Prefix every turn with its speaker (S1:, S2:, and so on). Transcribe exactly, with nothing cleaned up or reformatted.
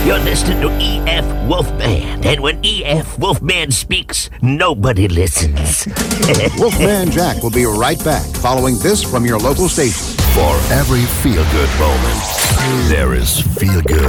S1: You're listening to E F Wolfman, and when E F Wolfman speaks, nobody listens.
S2: Wolfman Jack will be right back following this from your local station.
S3: For every feel-good moment, there is feel-good